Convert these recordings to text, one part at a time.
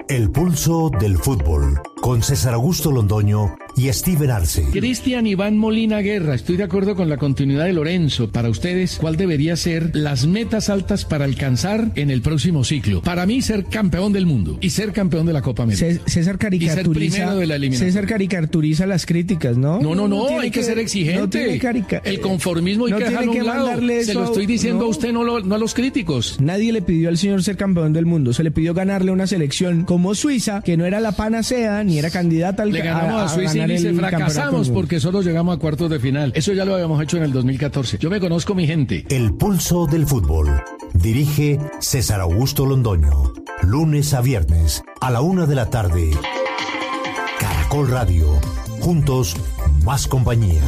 El pulso del fútbol, con César Augusto Londoño y Steven Arce. Cristian Iván Molina Guerra, estoy de acuerdo con la continuidad de Lorenzo. Para ustedes, ¿cuál debería ser las metas altas para alcanzar en el próximo ciclo? Para mí, ser campeón del mundo y ser campeón de la Copa América. César caricaturiza, y ser primero de la eliminación. César caricaturiza las críticas, ¿no? No, hay que ser exigente. El conformismo hay que dejarlo a un lado. Se lo estoy diciendo a usted, no a los críticos. Nadie le pidió al señor ser campeón del mundo. Se le pidió ganarle una selección como Suiza, que no era la panacea, ni era candidata al Le ganamos a Suiza y dice, fracasamos porque solo llegamos a cuartos de final. Eso ya lo habíamos hecho en el 2014. Yo me conozco mi gente. El pulso del fútbol. Dirige César Augusto Londoño. Lunes a viernes, a la 1 de la tarde. Caracol Radio. Juntos, más compañía.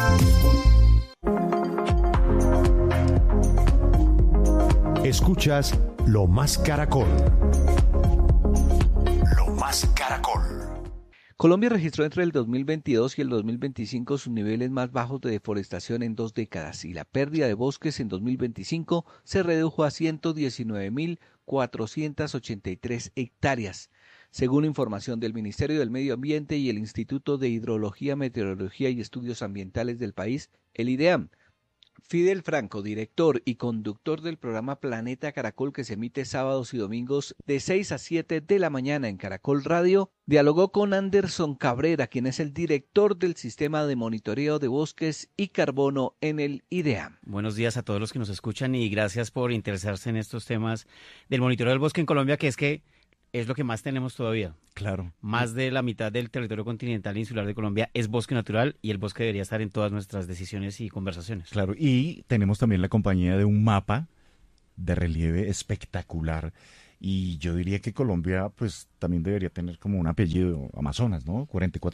Escuchas Lo Más Caracol. Lo Más Caracol. Colombia registró entre el 2022 y el 2025 sus niveles más bajos de deforestación en 2 décadas y la pérdida de bosques en 2025 se redujo a 119.483 hectáreas. Según información del Ministerio del Medio Ambiente y el Instituto de Hidrología, Meteorología y Estudios Ambientales del país, el IDEAM. Fidel Franco, director y conductor del programa Planeta Caracol que se emite sábados y domingos de 6 a 7 de la mañana en Caracol Radio, dialogó con Anderson Cabrera, quien es el director del Sistema de Monitoreo de Bosques y Carbono en el IDEAM. Buenos días a todos los que nos escuchan y gracias por interesarse en estos temas del monitoreo del bosque en Colombia, que es lo que más tenemos todavía. Claro. Más de la mitad del territorio continental e insular de Colombia es bosque natural y el bosque debería estar en todas nuestras decisiones y conversaciones. Claro, y tenemos también la compañía de un mapa de relieve espectacular. Y yo diría que Colombia pues también debería tener como un apellido Amazonas, ¿no?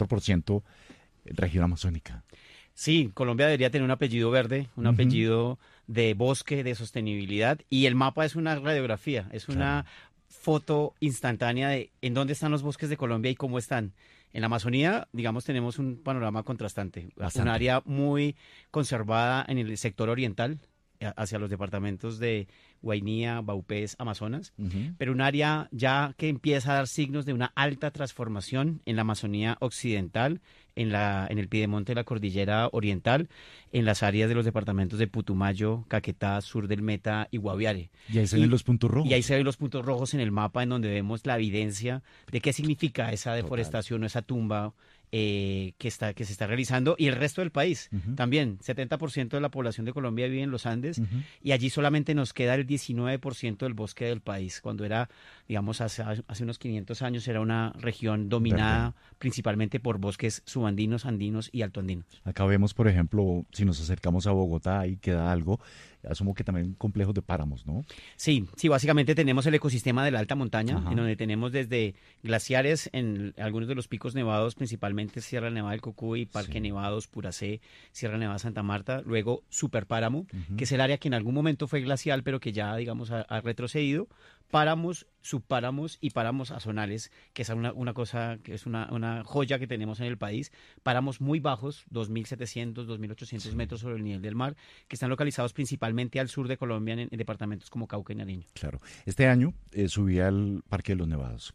44% región amazónica. Sí, Colombia debería tener un apellido verde, un apellido de bosque, de sostenibilidad. Y el mapa es una radiografía, es una foto instantánea de en dónde están los bosques de Colombia y cómo están. En la Amazonía, digamos, tenemos un panorama contrastante. Un área muy conservada en el sector oriental, hacia los departamentos de Guainía, Vaupés, Amazonas, pero un área ya que empieza a dar signos de una alta transformación en la Amazonía occidental, en el piedemonte de la cordillera oriental, en las áreas de los departamentos de Putumayo, Caquetá, sur del Meta y Guaviare. Y ahí se ven los puntos rojos. Y ahí se ven los puntos rojos en el mapa, en donde vemos la evidencia de qué significa esa deforestación o esa tumba que se está realizando, y el resto del país también. 70% de la población de Colombia vive en los Andes y allí solamente nos queda el 19% del bosque del país, cuando era, digamos, hace unos 500 años era una región dominada principalmente por bosques subandinos, andinos y altoandinos. Acá vemos, por ejemplo, si nos acercamos a Bogotá y queda algo, asumo que también complejos de páramos, ¿no? Sí, básicamente tenemos el ecosistema de la alta montaña, en donde tenemos desde glaciares en algunos de los picos nevados, principalmente Sierra Nevada del Cocuy, Parque Nevados, Puracé, Sierra Nevada Santa Marta, luego superpáramo, que es el área que en algún momento fue glacial, pero que ya, digamos, ha retrocedido, páramos, subpáramos y páramos azonales, que es una cosa, que es una joya que tenemos en el país, páramos muy bajos, 2.700, 2.800 metros sobre el nivel del mar, que están localizados principalmente al sur de Colombia, en departamentos como Cauca y Nariño. Claro. Este año subí al Parque de los Nevados,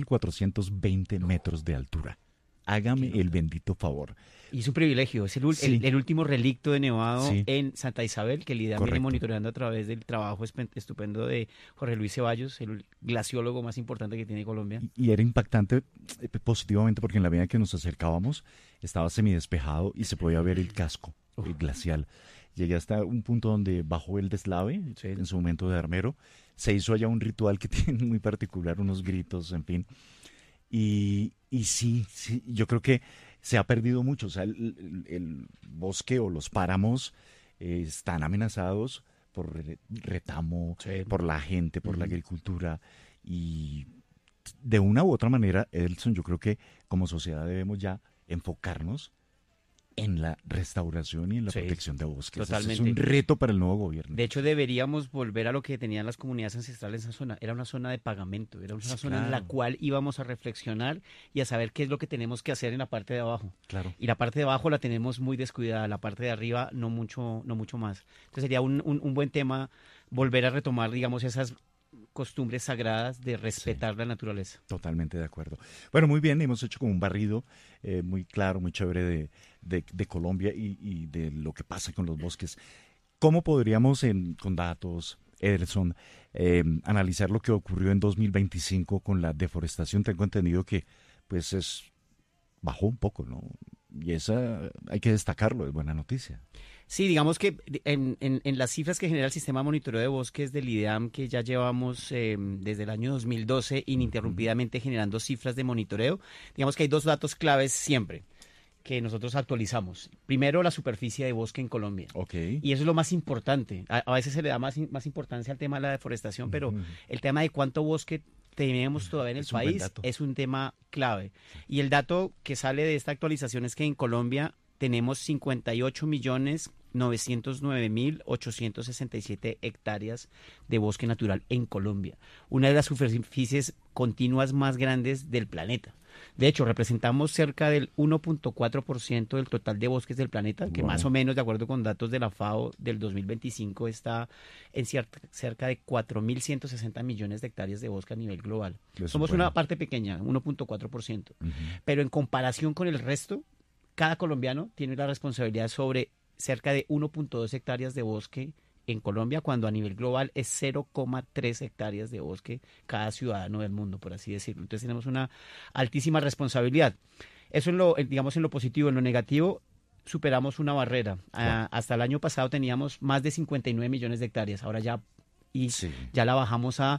4.420 metros de altura. Hágame el bendito favor. Y es un privilegio, es el último relicto de nevado en Santa Isabel, que el IDEAM viene monitoreando a través del trabajo estupendo de Jorge Luis Ceballos, el glaciólogo más importante que tiene Colombia. Y era impactante positivamente porque en la medida que nos acercábamos estaba semidespejado y se podía ver el casco, el glacial. Llegué hasta un punto donde bajó el deslave, en su momento de armero. Se hizo allá un ritual que tiene muy particular, unos gritos, en fin. Y sí, yo creo que se ha perdido mucho. O sea, el bosque o los páramos están amenazados por retamo, por la gente, por la agricultura. Y de una u otra manera, Edelson, yo creo que como sociedad debemos ya enfocarnos en la restauración y en la protección de bosques. Totalmente. Es un reto para el nuevo gobierno. De hecho, deberíamos volver a lo que tenían las comunidades ancestrales en esa zona. Era una zona de pagamento, era una zona en la cual íbamos a reflexionar y a saber qué es lo que tenemos que hacer en la parte de abajo. Claro. Y la parte de abajo la tenemos muy descuidada, la parte de arriba no mucho más. Entonces sería un buen tema volver a retomar, digamos, esas costumbres sagradas de respetar la naturaleza. Totalmente de acuerdo. Bueno, muy bien, hemos hecho como un barrido muy claro, muy chévere de Colombia y de lo que pasa con los bosques. ¿Cómo podríamos, con datos, Ederson, analizar lo que ocurrió en 2025 con la deforestación? Tengo entendido que pues bajó un poco, ¿no? Y esa hay que destacarlo, es buena noticia. Sí, digamos que en las cifras que genera el Sistema de Monitoreo de Bosques del IDEAM, que ya llevamos desde el año 2012 ininterrumpidamente generando cifras de monitoreo, digamos que hay dos datos claves siempre que nosotros actualizamos. Primero, la superficie de bosque en Colombia. Okay. Y eso es lo más importante. A veces se le da más importancia al tema de la deforestación, pero el tema de cuánto bosque tenemos todavía en el país es un tema clave. Y el dato que sale de esta actualización es que en Colombia tenemos 58.909.867 hectáreas de bosque natural en Colombia, una de las superficies continuas más grandes del planeta. De hecho, representamos cerca del 1.4% del total de bosques del planeta, que más o menos, de acuerdo con datos de la FAO del 2025, está en cerca de 4.160 millones de hectáreas de bosque a nivel global. Somos una parte pequeña, 1.4%. Pero en comparación con el resto, cada colombiano tiene la responsabilidad sobre cerca de 1.2 hectáreas de bosque en Colombia, cuando a nivel global es 0,3 hectáreas de bosque cada ciudadano del mundo, por así decirlo. Entonces tenemos una altísima responsabilidad. Eso digamos en lo positivo. En lo negativo, superamos una barrera. Hasta el año pasado teníamos más de 59 millones de hectáreas, ahora ya la bajamos a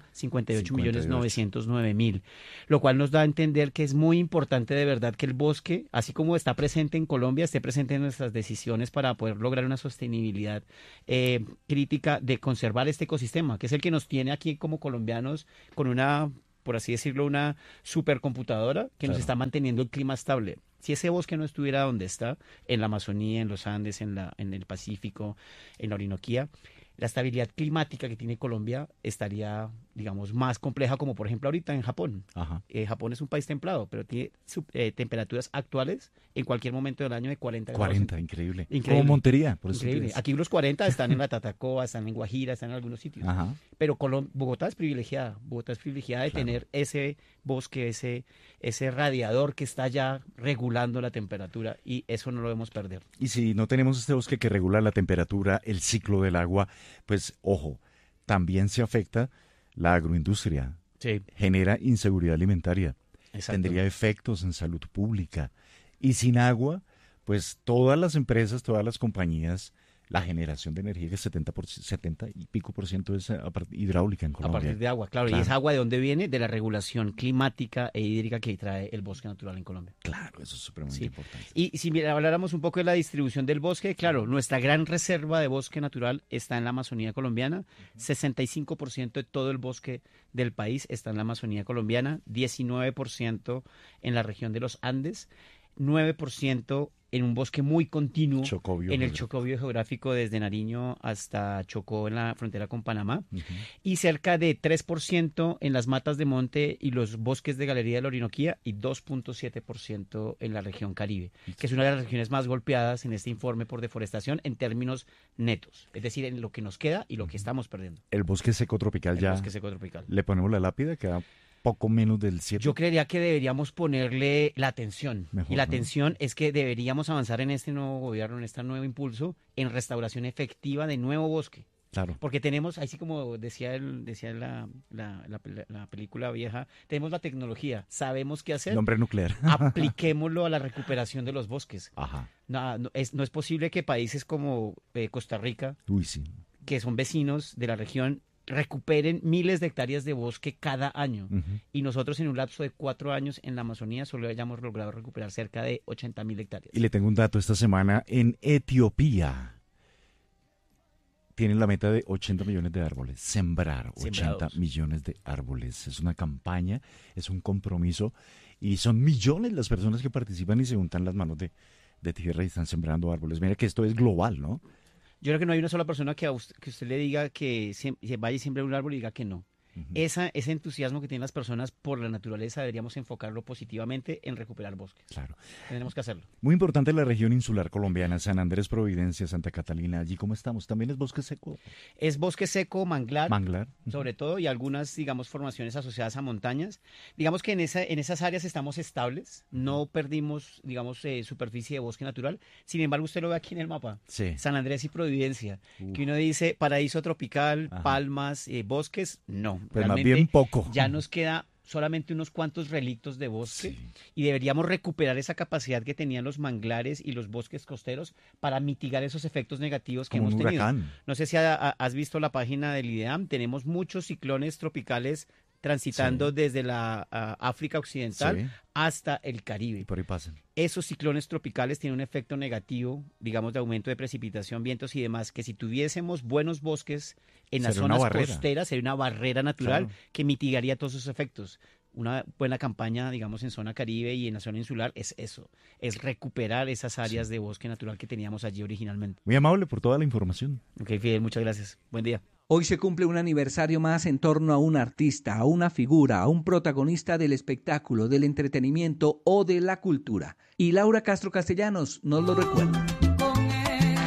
58.909.000, lo cual nos da a entender que es muy importante de verdad que el bosque, así como está presente en Colombia, esté presente en nuestras decisiones para poder lograr una sostenibilidad crítica de conservar este ecosistema, que es el que nos tiene aquí como colombianos con una, por así decirlo, una supercomputadora que nos está manteniendo el clima estable. Si ese bosque no estuviera donde está, en la Amazonía, en los Andes, en el Pacífico, en la Orinoquía, la estabilidad climática que tiene Colombia estaría, digamos, más compleja, como por ejemplo ahorita en Japón. Japón es un país templado, pero tiene temperaturas actuales en cualquier momento del año de 40 grados. 40, increíble. Como Montería, por eso. Increíble. Aquí los 40 están en la Tatacoa, están en Guajira, están en algunos sitios. Pero Bogotá es privilegiada. Bogotá es privilegiada de tener ese bosque, ese radiador que está ya regulando la temperatura, y eso no lo debemos perder. Y si no tenemos este bosque que regula la temperatura, el ciclo del agua, pues ojo, también se afecta la agroindustria. Sí. Genera inseguridad alimentaria. Exacto. Tendría efectos en salud pública. Y sin agua, pues todas las empresas, todas las compañías, la generación de energía, que es 70 y pico por ciento es hidráulica en Colombia. A partir de agua, claro. ¿Y esa agua de dónde viene? De la regulación climática e hídrica que trae el bosque natural en Colombia. Claro, eso es supremamente importante. Y si habláramos un poco de la distribución del bosque, claro, nuestra gran reserva de bosque natural está en la Amazonía colombiana. 65% de todo el bosque del país está en la Amazonía colombiana, 19% en la región de los Andes, 9% en un bosque muy continuo en el Chocobio geográfico desde Nariño hasta Chocó en la frontera con Panamá, y cerca de 3% en las matas de monte y los bosques de galería de la Orinoquía, y 2.7% en la región Caribe, que es una de las regiones más golpeadas en este informe por deforestación en términos netos, es decir, en lo que nos queda y lo que estamos perdiendo. El bosque seco tropical le ponemos la lápida, queda poco menos del 7. Yo creería que deberíamos ponerle la atención. Mejor, y la atención es que deberíamos avanzar en este nuevo gobierno, en este nuevo impulso, en restauración efectiva de nuevo bosque. Claro. Porque tenemos, así como decía la película vieja, tenemos la tecnología, sabemos qué hacer. El hombre nuclear. Apliquémoslo a la recuperación de los bosques. No es posible que países como Costa Rica, que son vecinos de la región, recuperen miles de hectáreas de bosque cada año, y nosotros en un lapso de 4 años en la Amazonía solo hayamos logrado recuperar cerca de 80.000 hectáreas. Y le tengo un dato esta semana: en Etiopía tienen la meta de 80 millones de árboles, sembrar 80 millones de árboles. Es una campaña, es un compromiso, y son millones las personas que participan y se juntan las manos de tierra y están sembrando árboles. Mira que esto es global, ¿no? Yo creo que no hay una sola persona que usted le diga que vaya y siembre un árbol y diga que no. Ese entusiasmo que tienen las personas por la naturaleza deberíamos enfocarlo positivamente en recuperar bosques. Claro. Tenemos que hacerlo. Muy importante la región insular colombiana, San Andrés, Providencia, Santa Catalina. Allí, ¿cómo estamos? ¿También es bosque seco? Es bosque seco, manglar. Manglar. Sobre todo, y algunas, digamos, formaciones asociadas a montañas. Digamos que en esas áreas estamos estables, no perdimos, digamos, superficie de bosque natural. Sin embargo, usted lo ve aquí en el mapa. Sí. San Andrés y Providencia, que uno dice paraíso tropical, Ajá. palmas, bosques, no. Pues más Realmente bien poco. ya nos queda solamente unos cuantos relictos de bosque Sí. y deberíamos recuperar esa capacidad que tenían los manglares y los bosques costeros para mitigar esos efectos negativos que Como hemos un tenido. huracán. No sé si has visto la página del IDEAM, tenemos muchos ciclones tropicales transitando Sí. desde la África Occidental Sí. hasta el Y Caribe. por ahí pasan. Esos ciclones tropicales tienen un efecto negativo, digamos, de aumento de precipitación, vientos y demás, que si tuviésemos buenos bosques en las Sería una zonas barrera. costeras, sería una barrera natural Claro. que mitigaría todos esos efectos. Una buena campaña, digamos, en zona Caribe y en la zona insular es eso, es recuperar esas áreas de bosque natural que teníamos allí originalmente. Muy amable por toda la información. Ok, Fidel, muchas gracias. Buen día. Hoy se cumple un aniversario más en torno a un artista, a una figura, a un protagonista del espectáculo, del entretenimiento o de la cultura. Y Laura Castro Castellanos nos lo recuerda. Con él.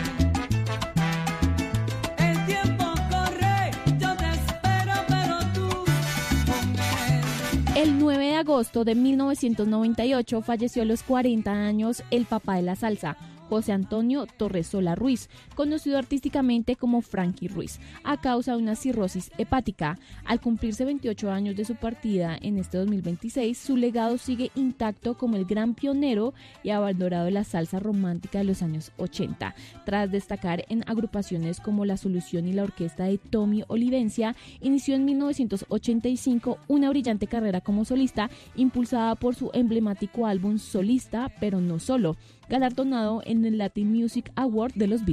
El tiempo corre, yo te espero, pero tú con él. El 9 de agosto de 1998 falleció a los 40 años el papá de la salsa, José Antonio Torresola Ruiz, conocido artísticamente como Frankie Ruiz, a causa de una cirrosis hepática. Al cumplirse 28 años de su partida en este 2026, su legado sigue intacto como el gran pionero y abandonado de la salsa romántica de los años 80. Tras destacar en agrupaciones como La Solución y la orquesta de Tommy Olivencia, inició en 1985 una brillante carrera como solista, impulsada por su emblemático álbum Solista, pero no solo, galardonado en el Latin Music Award de los Beatles.